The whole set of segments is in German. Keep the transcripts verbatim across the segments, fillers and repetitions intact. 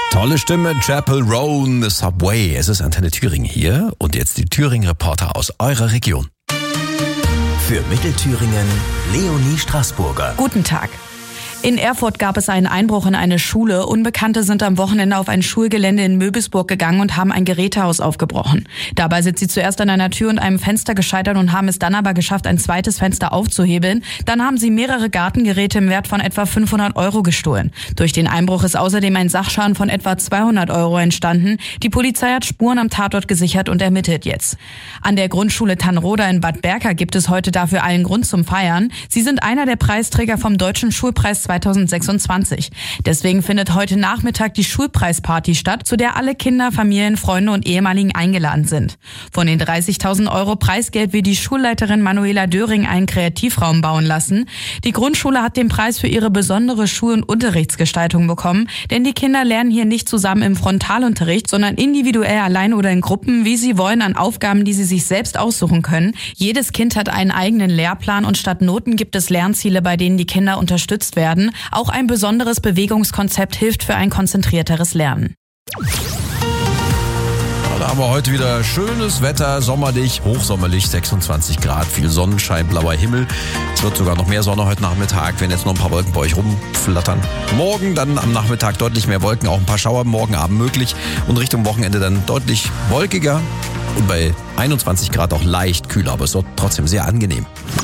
Tolle Stimme, Chapel Roan, The Subway. Es ist Antenne Thüringen hier und jetzt die Thüringen-Reporter aus eurer Region. Für Mittelthüringen, Leonie Straßburger. Guten Tag. In Erfurt gab es einen Einbruch in eine Schule. Unbekannte sind am Wochenende auf ein Schulgelände in Möbisburg gegangen und haben ein Gerätehaus aufgebrochen. Dabei sind sie zuerst an einer Tür und einem Fenster gescheitert und haben es dann aber geschafft, ein zweites Fenster aufzuhebeln. Dann haben sie mehrere Gartengeräte im Wert von etwa fünfhundert Euro gestohlen. Durch den Einbruch ist außerdem ein Sachschaden von etwa zweihundert Euro entstanden. Die Polizei hat Spuren am Tatort gesichert und ermittelt jetzt. An der Grundschule Tannroda in Bad Berka gibt es heute dafür allen Grund zum Feiern. Sie sind einer der Preisträger vom Deutschen Schulpreis zweitausendsechsundzwanzig. Deswegen findet heute Nachmittag die Schulpreisparty statt, zu der alle Kinder, Familien, Freunde und Ehemaligen eingeladen sind. Von den dreißigtausend Euro Preisgeld will die Schulleiterin Manuela Döring einen Kreativraum bauen lassen. Die Grundschule hat den Preis für ihre besondere Schul- und Unterrichtsgestaltung bekommen, denn die Kinder lernen hier nicht zusammen im Frontalunterricht, sondern individuell allein oder in Gruppen, wie sie wollen, an Aufgaben, die sie sich selbst aussuchen können. Jedes Kind hat einen eigenen Lehrplan und statt Noten gibt es Lernziele, bei denen die Kinder unterstützt werden. Auch ein besonderes Bewegungskonzept hilft für ein konzentrierteres Lernen. Da haben wir heute wieder schönes Wetter, sommerlich, hochsommerlich, sechsundzwanzig Grad, viel Sonnenschein, blauer Himmel. Es wird sogar noch mehr Sonne heute Nachmittag, wenn jetzt noch ein paar Wolken bei euch rumflattern. Morgen dann am Nachmittag deutlich mehr Wolken, auch ein paar Schauer morgen Abend möglich und Richtung Wochenende dann deutlich wolkiger und bei einundzwanzig Grad auch leicht kühler, aber es wird trotzdem sehr angenehm.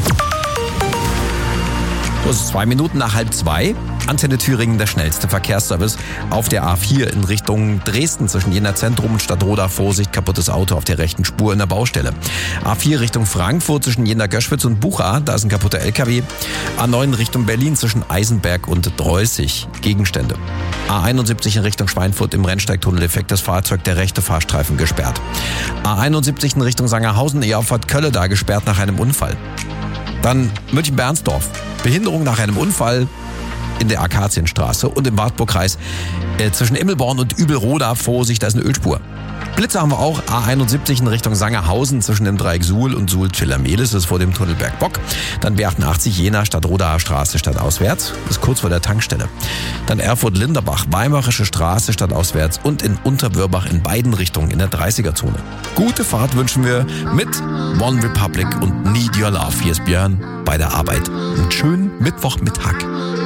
Es ist zwei Minuten nach halb zwei. Antenne Thüringen, der schnellste Verkehrsservice auf der A vier in Richtung Dresden zwischen Jena Zentrum und Stadtroda. Vorsicht, kaputtes Auto auf der rechten Spur in der Baustelle. A vier Richtung Frankfurt zwischen Jena Göschwitz und Bucha, da ist ein kaputter L K W. A neun Richtung Berlin zwischen Eisenberg und Dreußig, Gegenstände. A einundsiebzig in Richtung Schweinfurt im Rennsteigtunnel defektes Fahrzeug, der rechte Fahrstreifen gesperrt. A einundsiebzig in Richtung Sangerhausen, E-Auffahrt Kölle da gesperrt nach einem Unfall. Dann München-Bernsdorf. Behinderung nach einem Unfall in der Akazienstraße und im Wartburgkreis äh, zwischen Immelborn und Übelroda. Vorsicht, da ist eine Ölspur. Blitze haben wir auch. A einundsiebzig in Richtung Sangerhausen zwischen dem Dreieck Suhl und Suhl-Zillermelis, das ist vor dem Tunnel Bergbock. Dann B achtundachtzig Jena Stadtrodaer Straße stadtauswärts, das ist kurz vor der Tankstelle. Dann Erfurt-Linderbach, Weimarische Straße stadtauswärts und in Unterwörbach in beiden Richtungen in der dreißiger-Zone. Gute Fahrt wünschen wir mit One Republic und Need Your Love. Hier ist Björn bei der Arbeit. Einen schönen Mittwochmittag.